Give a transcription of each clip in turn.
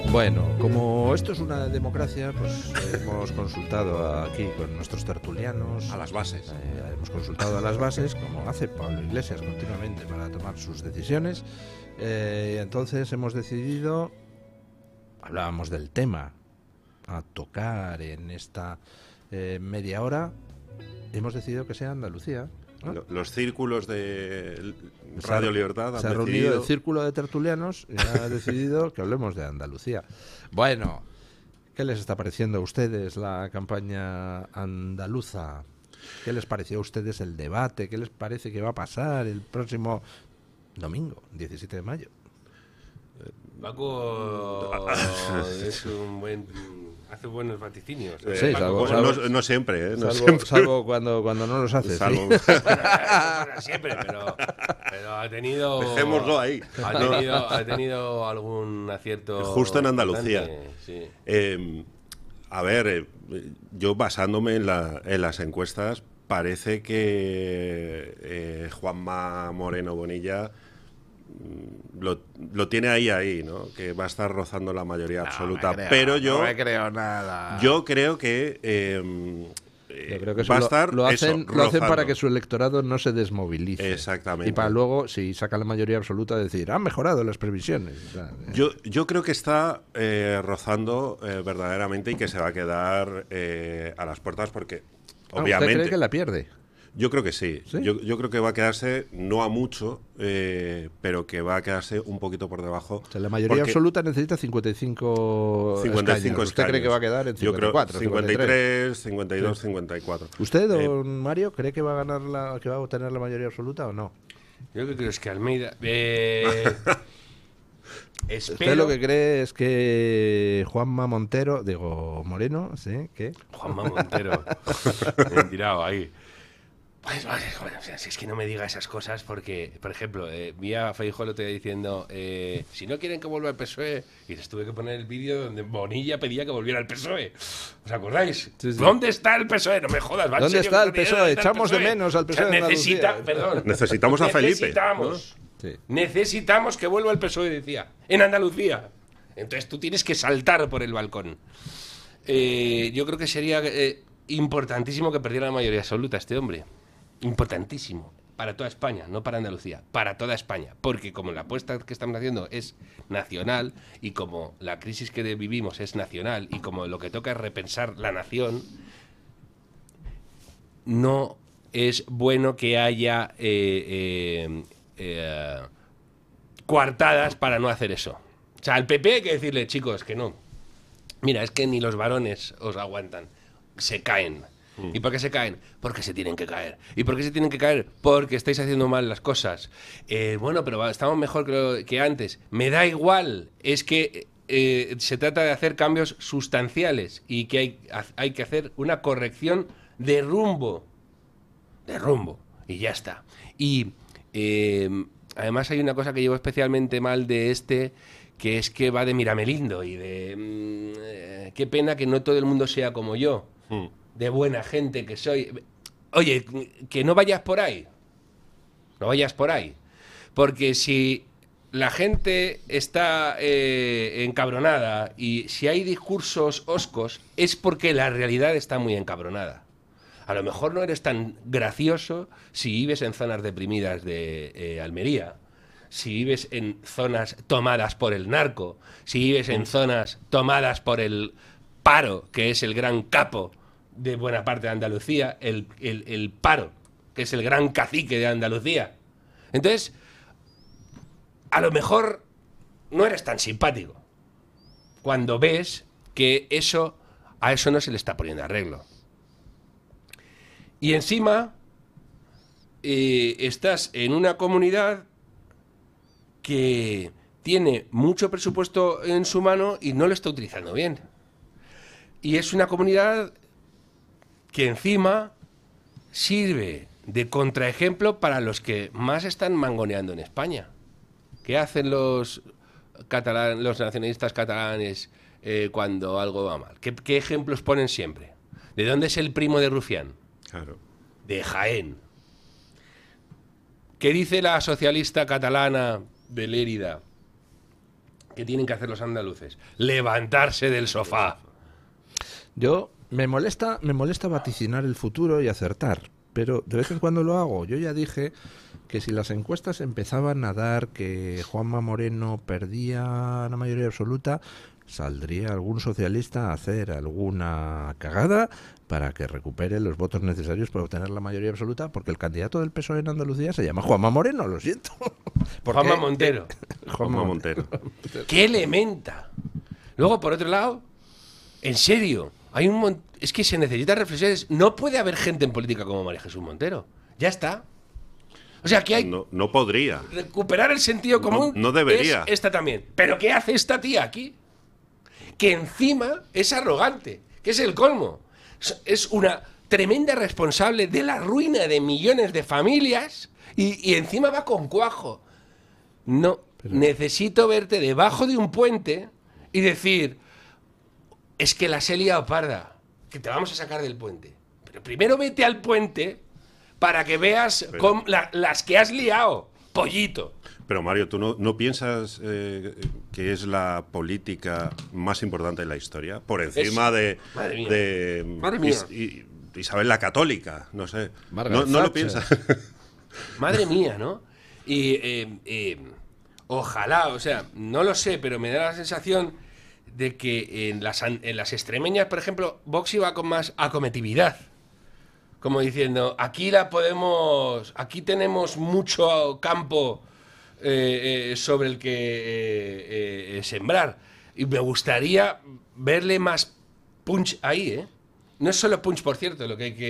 Bueno, como esto es una democracia, pues hemos consultado aquí con nuestros tertulianos. A las bases. Hemos consultado a las bases, como hace Pablo Iglesias continuamente para tomar sus decisiones. Entonces hemos decidido, hablábamos del tema a tocar en esta media hora, hemos decidido que sea Andalucía, ¿no? Los círculos de Radio Libertad se ha reunido el círculo de tertulianos y ha decidido que hablemos de Andalucía. Bueno, ¿qué les está pareciendo a ustedes la campaña andaluza? ¿Qué les pareció a ustedes el debate? ¿Qué les parece que va a pasar el próximo domingo, 17 de mayo? Paco es un buen... hace buenos vaticinios. Sí, Paco, no siempre, ¿eh? Salvo cuando no los hace. Salvo. ¿sí? Bueno, siempre, pero ha tenido... Dejémoslo ahí. Ha tenido algún acierto... Justo en Andalucía. Sí. A ver, yo basándome en las encuestas, parece que Juanma Moreno Bonilla lo tiene ahí, ¿no? Que va a estar rozando la mayoría absoluta. Pero yo no me creo nada. Yo creo que Yo creo que va a estar lo hacen para rozando. que su electorado no se desmovilice. Exactamente. Y para luego, si saca la mayoría absoluta, decir, han mejorado las previsiones. O sea, Yo creo que está rozando verdaderamente y que se va a quedar a las puertas porque, obviamente... ¿Usted cree que la pierde? Yo creo que sí. ¿Sí? Yo creo que va a quedarse, no a mucho, pero que va a quedarse un poquito por debajo. O sea, la mayoría absoluta necesita 55 escaños. ¿Usted cree que va a quedar en 54? Yo creo 53, 52, 54. ¿Usted, don Mario, cree que va a ganar que va a obtener la mayoría absoluta o no? Yo lo que creo es que Almeida... ¿Usted lo que cree es que Juanma Moreno, ¿sí? ¿Qué? Juanma Montero. Me he tirado ahí. Pues, bueno, si es que no me diga esas cosas porque, por ejemplo, vi a Feijóo el otro día diciendo si no quieren que vuelva el PSOE, y les tuve que poner el vídeo donde Bonilla pedía que volviera el PSOE. ¿Os acordáis? Sí. ¿Dónde está el PSOE? No me jodas. ¿va en ¿Dónde serio está que el PSOE? Echamos de menos al PSOE de Andalucía. Necesitamos a Felipe, Necesitamos que vuelva el PSOE, decía, en Andalucía. Entonces tú tienes que saltar por el balcón. Yo creo que sería importantísimo que perdiera la mayoría absoluta este hombre. Importantísimo. Para toda España, no para Andalucía. Para toda España. Porque como la apuesta que estamos haciendo es nacional y como la crisis que vivimos es nacional y como lo que toca es repensar la nación, no es bueno que haya coartadas para no hacer eso. O sea, al PP hay que decirle, chicos, que no. Mira, es que ni los varones os aguantan. Se caen. ¿Y por qué se caen? Porque se tienen que caer. ¿Y por qué se tienen que caer? Porque estáis haciendo mal las cosas. Bueno, pero estamos mejor que antes. Me da igual. Es que se trata de hacer cambios sustanciales y que hay que hacer una corrección de rumbo. De rumbo. Y ya está. Y además hay una cosa que llevo especialmente mal de que es que va de Miramelindo y de qué pena que no todo el mundo sea como yo. De buena gente que soy. Oye, que no vayas por ahí. No vayas por ahí. Porque si la gente está encabronada y si hay discursos hoscos, es porque la realidad está muy encabronada. A lo mejor no eres tan gracioso si vives en zonas deprimidas de Almería, si vives en zonas tomadas por el narco, si vives en zonas tomadas por el paro, que es el gran capo de buena parte de Andalucía, el paro, que es el gran cacique de Andalucía. Entonces, a lo mejor no eres tan simpático cuando ves que a eso no se le está poniendo arreglo. Y encima estás en una comunidad que tiene mucho presupuesto en su mano y no lo está utilizando bien. Y es una comunidad que encima sirve de contraejemplo para los que más están mangoneando en España. ¿Qué hacen los nacionalistas catalanes cuando algo va mal? ¿Qué ejemplos ponen siempre? ¿De dónde es el primo de Rufián? Claro. De Jaén. ¿Qué dice la socialista catalana de Lérida? ¿Qué tienen que hacer los andaluces? Levantarse del sofá. Me molesta vaticinar el futuro y acertar, pero de vez en cuando lo hago. Yo ya dije que si las encuestas empezaban a dar que Juanma Moreno perdía la mayoría absoluta, saldría algún socialista a hacer alguna cagada para que recupere los votos necesarios para obtener la mayoría absoluta, porque el candidato del PSOE en Andalucía se llama Juanma Moreno, lo siento. Juanma Montero. Juanma Montero. ¡Qué elementa! Luego, por otro lado, en serio, es que se necesitan reflexiones. No puede haber gente en política como María Jesús Montero. Ya está. O sea, que hay... No podría. Recuperar el sentido común. No debería. Es esta también. ¿Pero qué hace esta tía aquí? Que encima es arrogante, que es el colmo. Es una tremenda responsable de la ruina de millones de familias y encima va con cuajo. No, necesito verte debajo de un puente y decir, es que la he liado parda, que te vamos a sacar del puente. Pero primero vete al puente para que veas las que has liado, pollito. Pero Mario, ¿tú no piensas que es la política más importante de la historia? Por encima de Madre mía. Isabel la Católica, no sé. Margaret ¿No lo Thatcher. piensas? Madre mía, ¿no? Y ojalá, o sea, no lo sé, pero me da la sensación de que en las extremeñas, por ejemplo, Vox iba con más acometividad. Como diciendo, aquí tenemos mucho campo sobre el que sembrar. Y me gustaría verle más punch ahí, ¿eh? No es solo punch, por cierto, lo que hay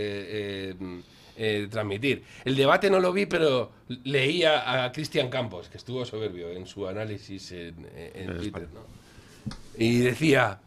que transmitir. El debate no lo vi, pero leía a Cristian Campos, que estuvo soberbio en su análisis en Twitter, ¿no? Y decía...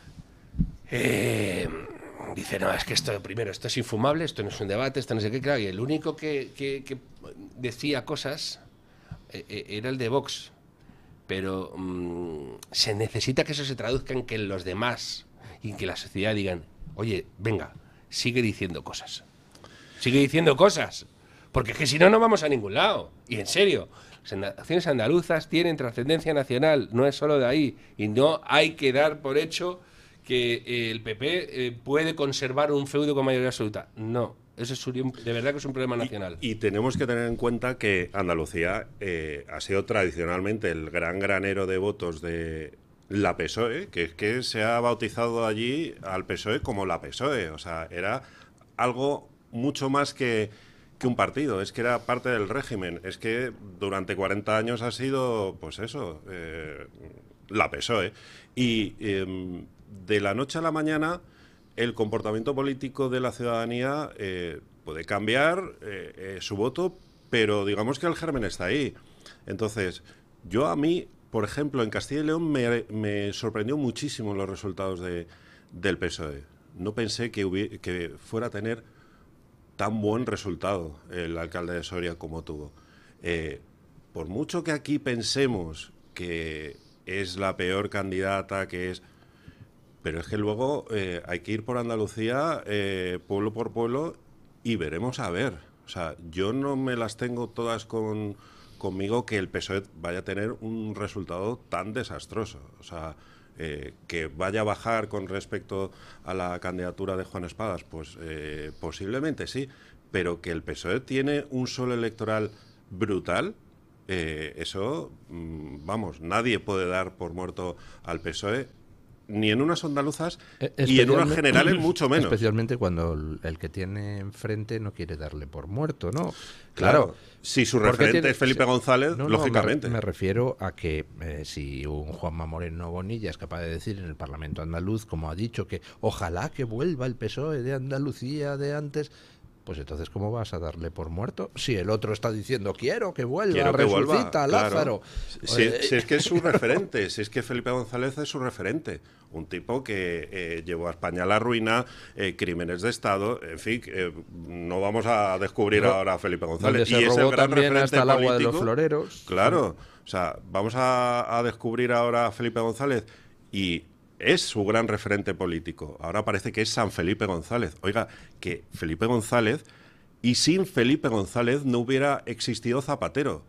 dice, no, es que esto es infumable, esto no es un debate, esto no sé qué, claro, y el único que decía cosas era el de Vox. Pero se necesita que eso se traduzca en que los demás y que la sociedad digan, oye, venga, sigue diciendo cosas. Sigue diciendo cosas. Porque es que si no, no vamos a ningún lado. Y en serio, las naciones andaluzas tienen trascendencia nacional, no es solo de ahí. Y no hay que dar por hecho que el PP puede conservar un feudo con mayoría absoluta. No, eso es de verdad que es un problema nacional. Y tenemos que tener en cuenta que Andalucía ha sido tradicionalmente el gran granero de votos de la PSOE, que se ha bautizado allí al PSOE como la PSOE. O sea, era algo mucho más que un partido, es que era parte del régimen. Es que durante 40 años ha sido, pues eso, la PSOE. Y de la noche a la mañana el comportamiento político de la ciudadanía puede cambiar su voto, pero digamos que el germen está ahí. Entonces, a mí, por ejemplo, en Castilla y León me sorprendió muchísimo los resultados del PSOE. No pensé que fuera a tener tan buen resultado el alcalde de Soria como tuvo. Por mucho que aquí pensemos que es la peor candidata, pero es que luego hay que ir por Andalucía, pueblo por pueblo, y veremos a ver. O sea, yo no me las tengo todas conmigo que el PSOE vaya a tener un resultado tan desastroso. O sea, que vaya a bajar con respecto a la candidatura de Juan Espadas, pues posiblemente sí, pero que el PSOE tiene un solo electoral brutal, eso, vamos, nadie puede dar por muerto al PSOE, ni en unas andaluzas y en unas generales mucho menos. Especialmente cuando el que tiene enfrente no quiere darle por muerto, ¿no? Claro. Si su referente es Felipe González, lógicamente. Me refiero a que si un Juanma Moreno Bonilla es capaz de decir en el Parlamento andaluz, como ha dicho, que ojalá que vuelva el PSOE de Andalucía de antes, pues entonces ¿cómo vas a darle por muerto? Si el otro está diciendo quiero que vuelva, resucita, Lázaro. Claro. Si es que es su referente, si es que Felipe González es su referente. Un tipo que llevó a España a la ruina, crímenes de Estado, en fin, no vamos a descubrir ahora a Felipe González. Y es el gran referente hasta el agua de los floreros. Claro, o sea, vamos a descubrir ahora a Felipe González y es su gran referente político. Ahora parece que es San Felipe González. Oiga, que Felipe González, y sin Felipe González no hubiera existido Zapatero.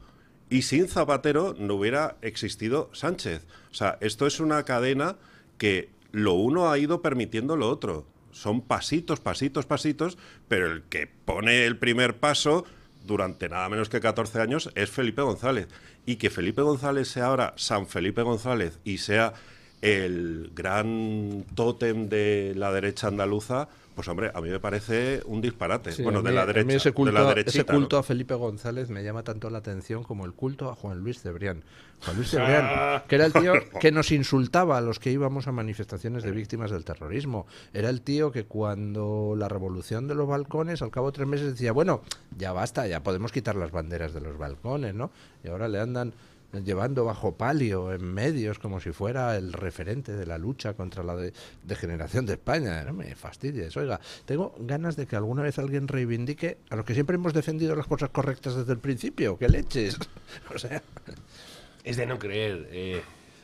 Y sin Zapatero no hubiera existido Sánchez. O sea, esto es una cadena que lo uno ha ido permitiendo lo otro. Son pasitos, pasitos, pasitos, pero el que pone el primer paso durante nada menos que 14 años es Felipe González. Y que Felipe González sea ahora San Felipe González y sea el gran tótem de la derecha andaluza, pues hombre, a mí me parece un disparate. Sí, bueno, a mí, de la derecha. a mí ese culto, de la derechita, ese culto ¿no? a Felipe González me llama tanto la atención como el culto a Juan Luis Cebrián. Juan Luis Cebrián, que era el tío que nos insultaba a los que íbamos a manifestaciones de víctimas del terrorismo. Era el tío que cuando la revolución de los balcones, al cabo de 3 meses decía, bueno, ya basta, ya podemos quitar las banderas de los balcones, ¿no? Y ahora le andan llevando bajo palio en medios como si fuera el referente de la lucha contra la degeneración de España. No me fastidies. Oiga, tengo ganas de que alguna vez alguien reivindique a los que siempre hemos defendido las cosas correctas desde el principio. ¡Qué leches! O sea, Es de no creer.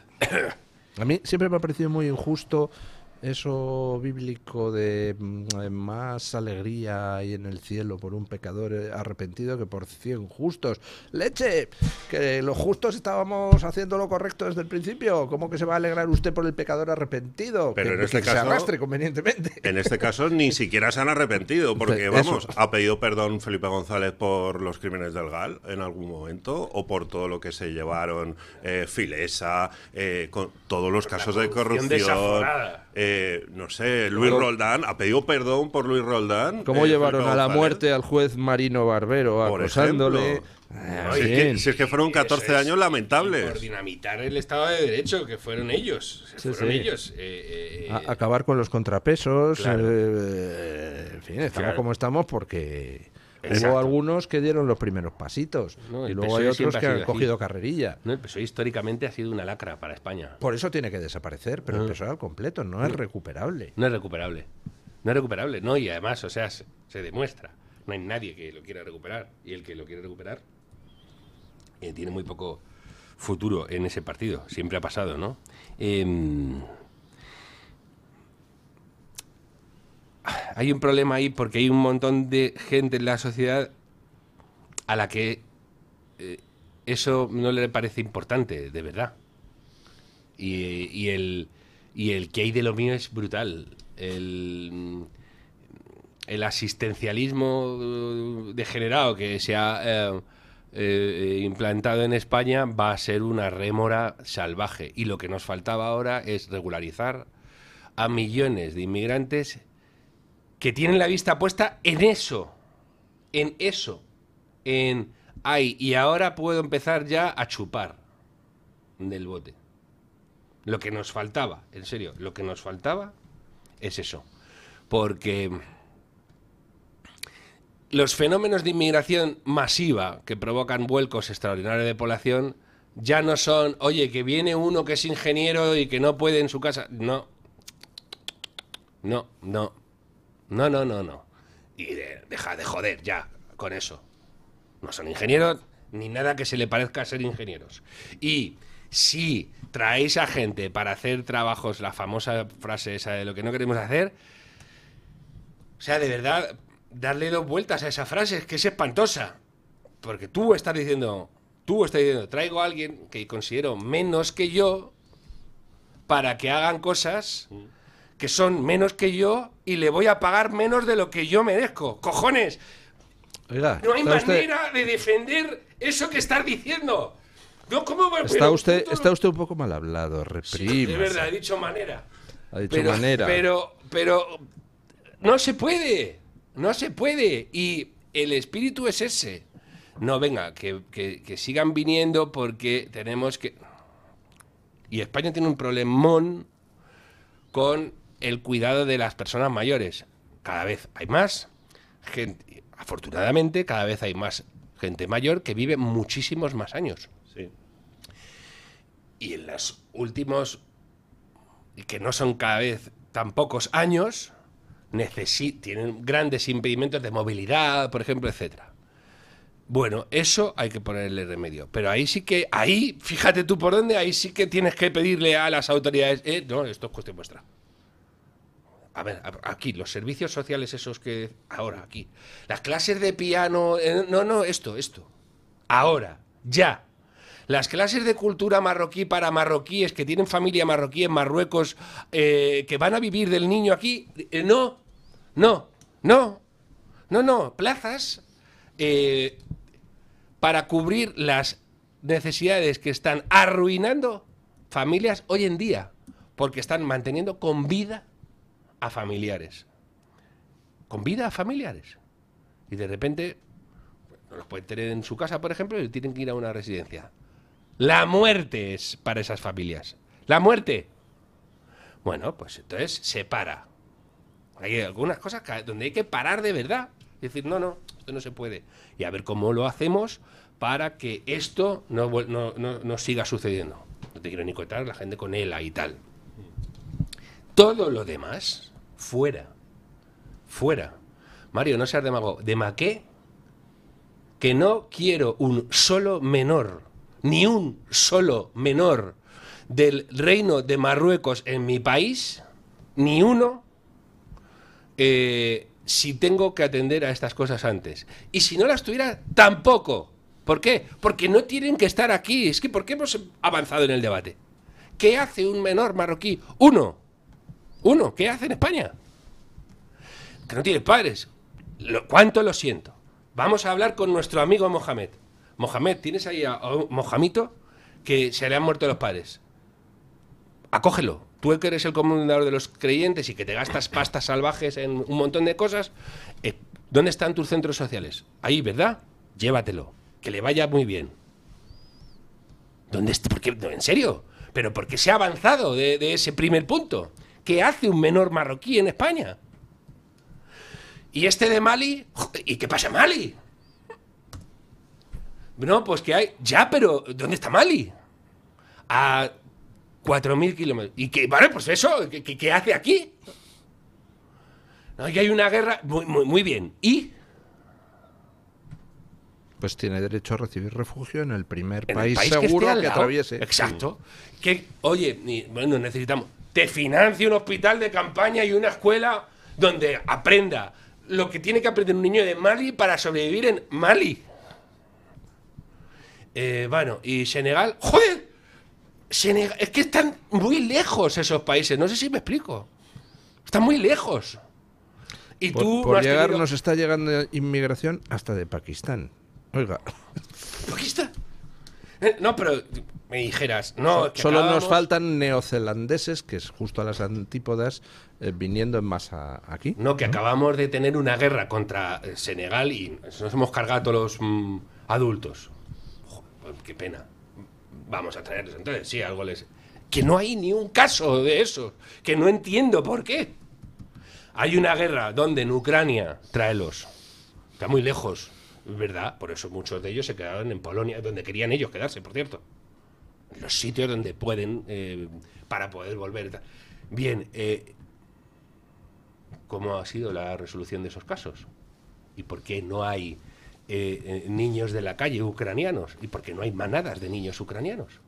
a mí siempre me ha parecido muy injusto eso bíblico de más alegría hay en el cielo por un pecador arrepentido que por 100 justos. ¡Leche! Que los justos estábamos haciendo lo correcto desde el principio. ¿Cómo que se va a alegrar usted por el pecador arrepentido? Pero que, en este que caso, se arrastre convenientemente. En este caso ni siquiera se han arrepentido, porque Eso. vamos, ha pedido perdón Felipe González por los crímenes del GAL en algún momento, o por todo lo que se llevaron Filesa, con todos los casos de corrupción. Desaforada. No sé, Luis Roldán, ha pedido perdón por Luis Roldán. ¿Cómo llevaron Felipe a la González, muerte al juez Marino Barbero por acosándole? ejemplo? Si es que fueron 14 años lamentables. Por dinamitar el Estado de Derecho, que fueron ellos. Sí, fueron sí. ellos. Acabar con los contrapesos. Claro. En fin, estamos Claro. como estamos porque Exacto. hubo algunos que dieron los primeros pasitos. No, y el luego PSOE hay otros siempre ha que han sido así. cogido carrerilla. No, el PSOE históricamente ha sido una lacra para España. Por eso tiene que desaparecer, pero el PSOE al completo no es recuperable. No es recuperable. No es recuperable. No, y además, o sea, se demuestra. No hay nadie que lo quiera recuperar. Y el que lo quiere recuperar tiene muy poco futuro en ese partido. Siempre ha pasado, ¿no? Hay un problema ahí porque hay un montón de gente en la sociedad a la que eso no le parece importante, de verdad. Y el que hay de lo mío es brutal. El asistencialismo degenerado que se ha implantado en España va a ser una rémora salvaje. Y lo que nos faltaba ahora es regularizar a millones de inmigrantes que tienen la vista puesta en eso. Ay, y ahora puedo empezar ya a chupar del bote. Lo que nos faltaba, en serio, lo que nos faltaba es eso. Porque los fenómenos de inmigración masiva que provocan vuelcos extraordinarios de población ya no son, oye, que viene uno que es ingeniero y que no puede en su casa. No. Y deja de joder ya con eso. No son ingenieros ni nada que se le parezca a ser ingenieros. Y si traéis a gente para hacer trabajos, la famosa frase esa de lo que no queremos hacer, o sea, de verdad, darle 2 vueltas a esa frase, es que es espantosa. Porque tú estás diciendo, traigo a alguien que considero menos que yo para que hagan cosas que son menos que yo y le voy a pagar menos de lo que yo merezco. ¡Cojones! Oiga, No hay ¿está manera de defender eso que estás diciendo. No, ¿cómo va? está usted un poco mal hablado, Sí, reprima. de verdad, he dicho manera. Ha dicho manera. Pero no se puede. No se puede. Y el espíritu es ese. No, venga, que sigan viniendo porque tenemos que... Y España tiene un problemón con el cuidado de las personas mayores. Cada vez hay más gente, afortunadamente, cada vez hay más gente mayor que vive muchísimos más años. Sí. Y en los últimos, y que no son cada vez tan pocos años, tienen grandes impedimentos de movilidad, por ejemplo, etcétera. Bueno, eso hay que ponerle remedio. Pero ahí sí que, fíjate tú por dónde, ahí sí que tienes que pedirle a las autoridades, no, esto es cuestión vuestra. A ver, aquí, los servicios sociales esos que... Ahora, aquí. Las clases de piano... No, esto. Ahora, ya. Las clases de cultura marroquí para marroquíes que tienen familia marroquí en Marruecos, que van a vivir del niño aquí, no. Plazas para cubrir las necesidades que están arruinando familias hoy en día, porque están manteniendo con vida a familiares. Con vida a familiares. Y de repente no los pueden tener en su casa, por ejemplo, y tienen que ir a una residencia. La muerte es para esas familias. La muerte. Bueno, pues entonces se para. Hay algunas cosas donde hay que parar de verdad. Y decir, no, esto no se puede. Y a ver cómo lo hacemos para que esto no siga sucediendo. No te quiero ni contar la gente con ELA y tal. Todo lo demás, fuera. Mario, no seas demagogo. ¿Demaqué? Que no quiero un solo menor, ni un solo menor del reino de Marruecos en mi país, ni uno, si tengo que atender a estas cosas antes. Y si no las tuviera, tampoco. ¿Por qué? Porque no tienen que estar aquí. Es que ¿por qué hemos avanzado en el debate? ¿Qué hace un menor marroquí? Uno. ¿Qué hace en España? Que no tiene padres. ¿Cuánto lo siento? Vamos a hablar con nuestro amigo Mohamed. Mohamed, tienes ahí a Mojamito que se le han muerto los padres. Acógelo. Tú que eres el comandador de los creyentes y que te gastas pastas salvajes en un montón de cosas, ¿dónde están tus centros sociales? Ahí, ¿verdad? Llévatelo. Que le vaya muy bien. ¿Dónde está? ¿Por qué? ¿En serio? ¿Pero por qué se ha avanzado de ese primer punto? ¿Qué hace un menor marroquí en España? ¿Y este de Mali? ¿Y qué pasa en Mali? No, pues que hay... Ya, pero ¿dónde está Mali? A 4.000 kilómetros. ¿Y qué? Vale, pues eso, ¿qué hace aquí? No, que hay una guerra... Muy bien. ¿Y? Pues tiene derecho a recibir refugio en el primer país país seguro que atraviese. Exacto. Que, oye, bueno, necesitamos... Te financie un hospital de campaña y una escuela donde aprenda lo que tiene que aprender un niño de Mali para sobrevivir en Mali. Bueno, y Senegal... ¡Joder! Senegal, es que están muy lejos esos países. No sé si me explico. Están muy lejos. Y tú por llegar nos está llegando inmigración hasta de Pakistán. Oiga. ¿Pakistán? No, pero me dijeras... No, solo nos faltan neozelandeses, que es justo a las antípodas, viniendo en masa aquí. No, que acabamos de tener una guerra contra Senegal y nos hemos cargado a todos los adultos. Joder, qué pena. Vamos a traerlos entonces, sí, algo les... Que no hay ni un caso de eso, que no entiendo por qué. Hay una guerra donde en Ucrania, tráelos. Está muy lejos, ¿verdad? Por eso muchos de ellos se quedaron en Polonia, donde querían ellos quedarse, por cierto. En los sitios donde pueden, para poder volver. Bien, ¿cómo ha sido la resolución de esos casos? ¿Y por qué no hay niños de la calle ucranianos? ¿Y por qué no hay manadas de niños ucranianos?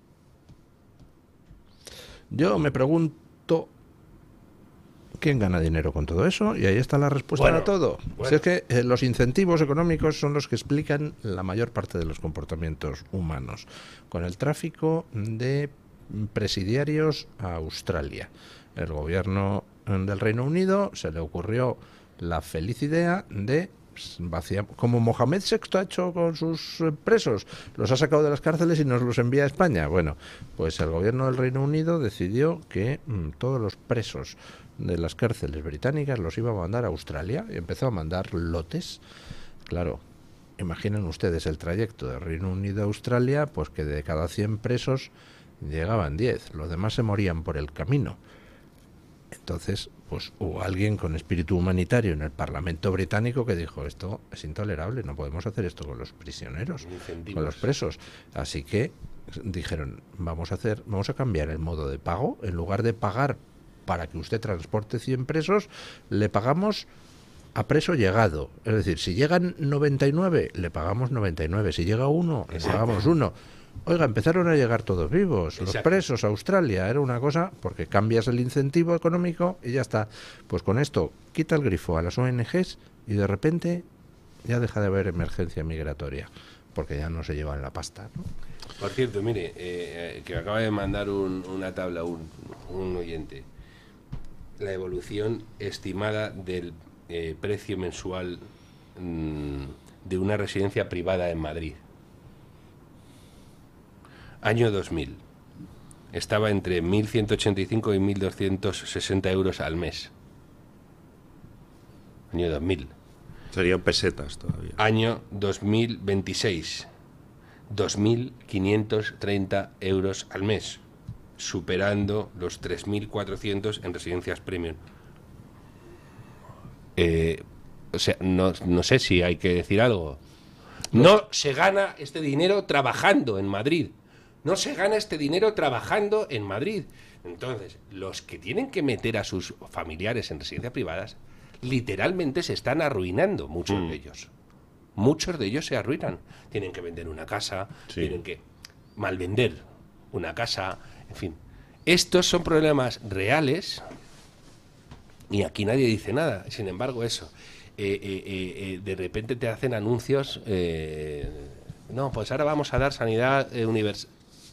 Yo me pregunto quién gana dinero con todo eso, y ahí está la respuesta a todo. Si es que los incentivos económicos son los que explican la mayor parte de los comportamientos humanos, con el tráfico de presidiarios a Australia. El gobierno del Reino Unido se le ocurrió la feliz idea de vaciar, como Mohamed VI ha hecho con sus presos, los ha sacado de las cárceles y nos los envía a España. Bueno, pues el gobierno del Reino Unido decidió que todos los presos de las cárceles británicas los iba a mandar a Australia y empezó a mandar lotes. Claro, imaginen ustedes el trayecto de Reino Unido a Australia, pues que de cada 100 presos llegaban 10, los demás se morían por el camino. Entonces, pues hubo alguien con espíritu humanitario en el Parlamento británico que dijo, esto es intolerable, no podemos hacer esto con los prisioneros, con los presos. Así que dijeron, vamos a cambiar el modo de pago. En lugar de pagar para que usted transporte 100 presos, le pagamos a preso llegado. Es decir, si llegan 99, le pagamos 99. Si llega uno, le pagamos 1. Oiga, empezaron a llegar todos vivos, los presos a Australia. Era una cosa, porque cambias el incentivo económico y ya está. Pues con esto quita el grifo a las ONGs y de repente ya deja de haber emergencia migratoria, porque ya no se llevan la pasta, ¿no? Por cierto, mire, que me acaba de mandar una tabla un oyente. La evolución estimada del precio mensual de una residencia privada en Madrid. Año 2000. Estaba entre 1.185 y 1.260 euros al mes. Año 2000. Serían pesetas todavía. Año 2026. 2.530 euros al mes, superando los 3.400 en residencias premium. O sea, no sé si hay que decir algo. No se gana este dinero trabajando en Madrid. No se gana este dinero trabajando en Madrid. Entonces, los que tienen que meter a sus familiares en residencias privadas, literalmente se están arruinando, muchos de ellos. Muchos de ellos se arruinan. Tienen que vender una casa, tienen que malvender una casa, en fin. Estos son problemas reales y aquí nadie dice nada. Sin embargo, eso. De repente te hacen anuncios. No, pues ahora vamos a dar sanidad universal.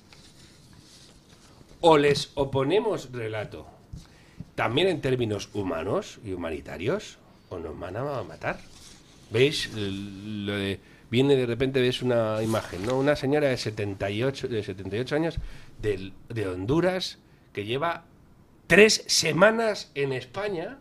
O les oponemos relato, también en términos humanos y humanitarios, o nos van a matar. ¿Veis? Viene de repente, ves una imagen, ¿no? Una señora de 78 años de Honduras que lleva 3 semanas en España.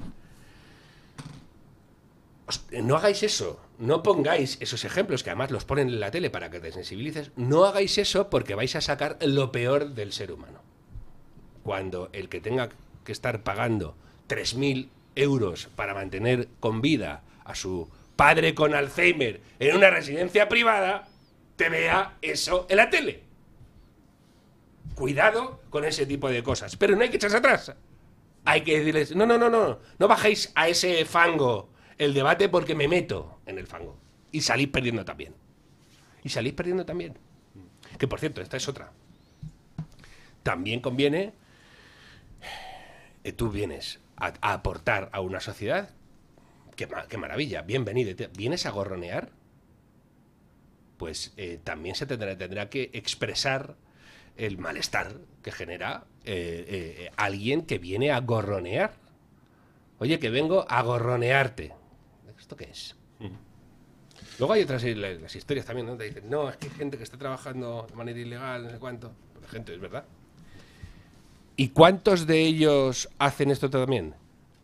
No hagáis eso. No pongáis esos ejemplos que además los ponen en la tele para que te sensibilices. No hagáis eso porque vais a sacar lo peor del ser humano. Cuando el que tenga que estar pagando 3.000 euros para mantener con vida a su padre con Alzheimer en una residencia privada, te vea eso en la tele. Cuidado con ese tipo de cosas. Pero no hay que echarse atrás. Hay que decirles, no bajéis a ese fango el debate porque me meto en el fango. Y salís perdiendo también. Que por cierto, esta es otra. También conviene, tú vienes a aportar a una sociedad. Qué maravilla, bienvenido. ¿Vienes a gorronear? Pues también se tendrá que expresar el malestar que genera alguien que viene a gorronear. Oye, que vengo a gorronearte. ¿Esto qué es? Luego hay otras las historias también, ¿no? Te dicen, no, es que hay gente que está trabajando de manera ilegal, no sé cuánto. La gente, es verdad. ¿Y cuántos de ellos hacen esto también?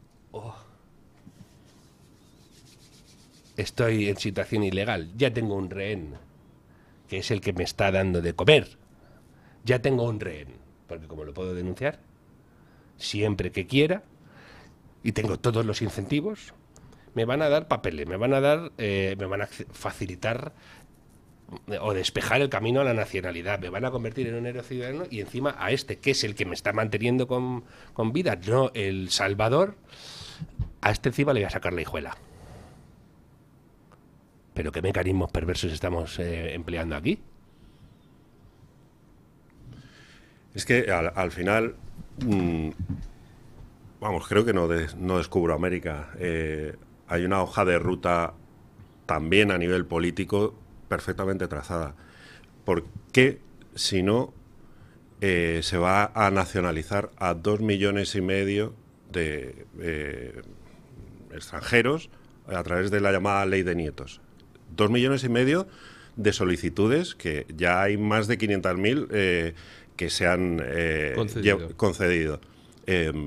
Estoy en situación ilegal, ya tengo un rehén, que es el que me está dando de comer. Ya tengo un rehén, porque como lo puedo denunciar, siempre que quiera, y tengo todos los incentivos, me van a dar papeles, me van a facilitar o despejar el camino a la nacionalidad, me van a convertir en un héroe ciudadano y encima a este, que es el que me está manteniendo con vida, no el salvador, a este encima le voy a sacar la hijuela. ¿Pero qué mecanismos perversos estamos empleando aquí? Es que al final, vamos, creo que no descubro América. Hay una hoja de ruta también a nivel político perfectamente trazada. ¿Por qué, si no, se va a nacionalizar a 2,5 millones de extranjeros a través de la llamada ley de nietos? 2,5 millones de solicitudes, que ya hay más de 500.000 que se han concedido.